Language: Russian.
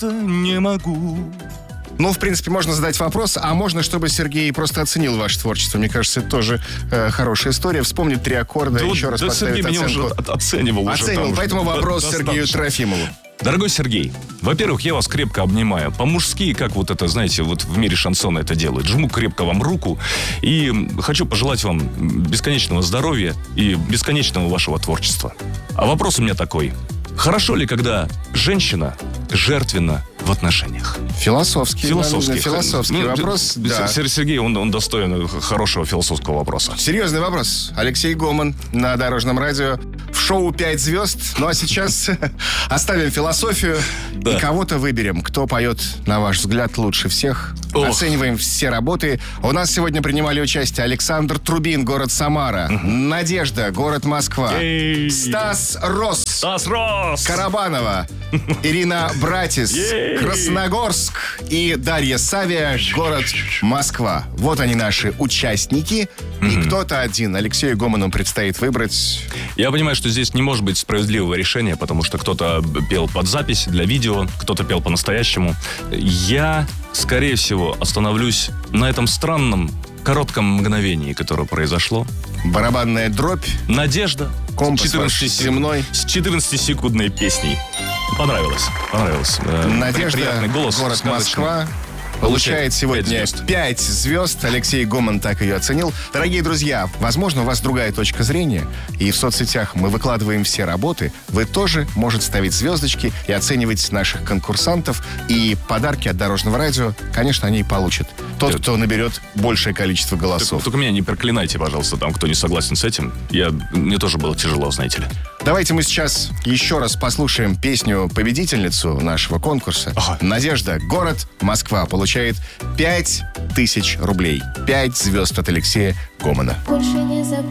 просто не могу. Ну, в принципе, можно задать вопрос, а можно, чтобы Сергей просто оценил ваше творчество. Мне кажется, это тоже хорошая история. Вспомнить 3 аккорда, еще раз поставить Сергей меня оценку. уже оценивал. Оценивал, поэтому вопрос Сергею Трофимову. Дорогой Сергей, во-первых, я вас крепко обнимаю. По-мужски, как вот это, знаете, вот в мире шансона это делают. Жму крепко вам руку и хочу пожелать вам бесконечного здоровья и бесконечного вашего творчества. А вопрос у меня такой. Хорошо ли, когда женщина жертвенна в отношениях? Философский вопрос. Да. Сергей, он достоин хорошего философского вопроса. Серьезный вопрос. Алексей Гоман на Дорожном радио в шоу «5 звезд». Ну а сейчас оставим философию и кого-то выберем. Кто поет, на ваш взгляд, лучше всех? Оцениваем все работы. У нас сегодня принимали участие Александр Трубин, город Самара. Надежда, город Москва. Стас Росс. Карабанова. Ирина Братис. Красногорск. И Дарья Савия, город Москва. Вот они, наши участники. И кто-то один. Алексею Гоману предстоит выбрать. Я понимаю, что здесь не может быть справедливого решения, потому что кто-то пел под запись для видео, кто-то пел по-настоящему. Я, скорее всего, остановлюсь на этом странном, коротком мгновении, которое произошло. Барабанная дробь. Надежда. Компас земной. С 14-секундной песней. Понравилось. Надежда, голос, город сказочный. Москва. Получает сегодня 5 звезд. Алексей Гоман так ее оценил. Дорогие друзья, возможно, у вас другая точка зрения. И в соцсетях мы выкладываем все работы. Вы тоже можете ставить звездочки и оценивать наших конкурсантов. И подарки от Дорожного радио, конечно, они и получат. Тот, кто наберет большее количество голосов. Только меня не проклинайте, пожалуйста, там, кто не согласен с этим. Мне тоже было тяжело, знаете ли. Давайте мы сейчас еще раз послушаем песню-победительницу нашего конкурса. Надежда, город Москва, получает 5000 рублей. 5 звезд от Алексея Гомана. Больше не